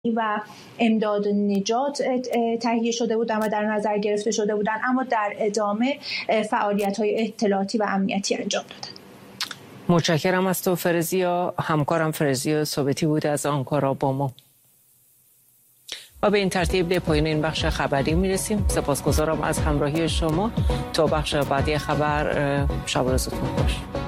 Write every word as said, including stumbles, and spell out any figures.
و امداد نجات تهیه شده بودن و در نظر گرفته شده بودن، اما در ادامه فعالیت‌های اطلاعاتی و امنیتی انجام دادن. متشکرم از تو فرزیا. همکارم فرزیا ثابتی بود از آنکارا با ما. و به این ترتیب به پایان این بخش خبری میرسیم. سپاسگزارم از همراهی شما. تا بخش بعدی خبر، شب و روزتون خوش.